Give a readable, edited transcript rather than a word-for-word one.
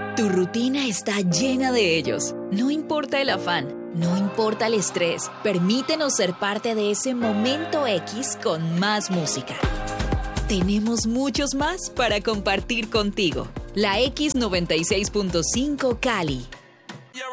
Tu rutina está llena de ellos. No importa el afán, no importa el estrés, permítenos ser parte de ese momento X con más música. Tenemos muchos más para compartir contigo. La X96.5 Cali.